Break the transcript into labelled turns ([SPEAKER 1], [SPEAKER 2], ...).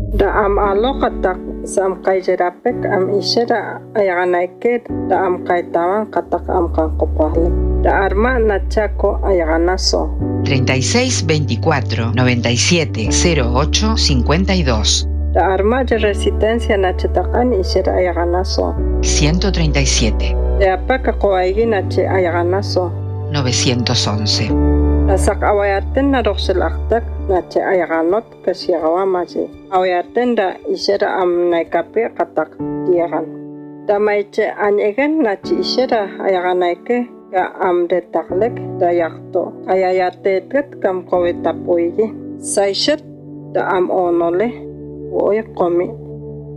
[SPEAKER 1] Da am alokatak sam kaijerapek am ishera ayaganaike da am kaitawan katak am kankopahlik. Da arma nachako ayaganaso.
[SPEAKER 2] 36 24 97 08 52.
[SPEAKER 1] Da arma de resistencia nachetakan ishera ayaganaso.
[SPEAKER 2] 137.
[SPEAKER 1] Da apaka koaigi nache ayaganaso.
[SPEAKER 2] 911.
[SPEAKER 1] Nasak awayaten na roxelaktak nache ayaganot kasiagawamaji. Awayaten da ishera am naikape katak diagan. Da maiche anyegen nache ishera ayaganaike ga am detaklek da yakto. Ayayatetet kam kowetapoigi. Saishet da am onole. Oye komi.